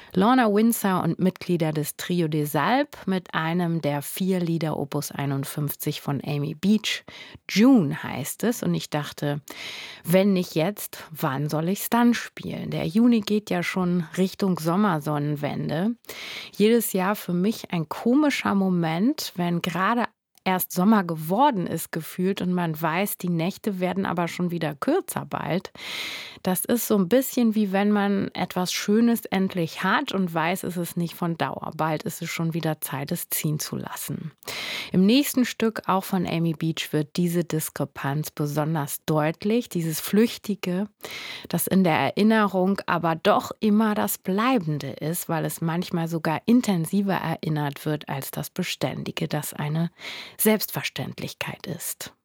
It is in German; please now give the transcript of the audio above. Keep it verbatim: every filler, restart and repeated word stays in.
Lorna Windsor und Mitglieder des Trio des Alpes mit einem der vier Lieder Opus einundfünfzig von Amy Beach. June heißt es und ich dachte, wenn nicht jetzt, wann soll ich's dann spielen? Der Juni geht ja schon Richtung Sommersonnenwende. Jedes Jahr für mich ein komischer Moment, wenn gerade erst Sommer geworden ist gefühlt und man weiß, die Nächte werden aber schon wieder kürzer bald. Das ist so ein bisschen wie wenn man etwas Schönes endlich hat und weiß, es ist nicht von Dauer. Bald ist es schon wieder Zeit, es ziehen zu lassen. Im nächsten Stück, auch von Amy Beach, wird diese Diskrepanz besonders deutlich, dieses Flüchtige, das in der Erinnerung aber doch immer das Bleibende ist, weil es manchmal sogar intensiver erinnert wird als das Beständige, das eine Selbstverständlichkeit ist.